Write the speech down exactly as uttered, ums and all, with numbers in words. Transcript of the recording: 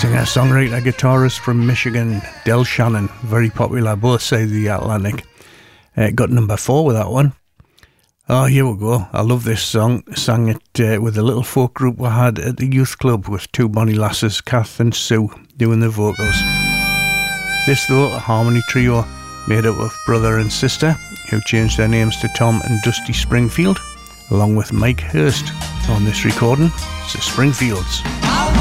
Singer-songwriter guitarist from Michigan, Del Shannon, very popular both sides of the Atlantic. Uh, got number four with that one. Oh, here we go. I love this song. Sang it uh, with a little folk group we had at the youth club with two bonny lasses, Kath and Sue, doing the vocals. This, though, a harmony trio made up of brother and sister who changed their names to Tom and Dusty Springfield, along with Mike Hurst. On this recording, it's the Springfields.